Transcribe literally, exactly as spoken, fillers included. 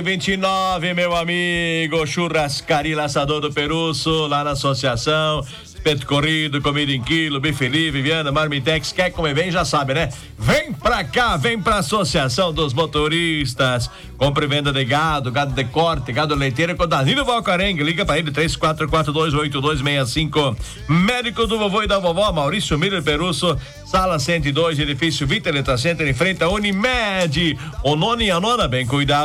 vinte e nove, meu amigo, churrascaria Laçador do Peruço, lá na associação, espeto corrido, comida em quilo, bife livre, Viana, Marmitex, quer comer bem, já sabe, né? Vem pra cá, vem pra associação dos motoristas, compra e venda de gado, gado de corte, gado leiteiro, com Danilo Valcarengue, liga pra ele, três quatro quatro dois oito dois seis cinco, médico do vovô e da vovó, Maurício Miller Peruço, sala cento e dois, edifício Vita Letra Center, em frente à Unimed, o nono e a nona, bem cuidado.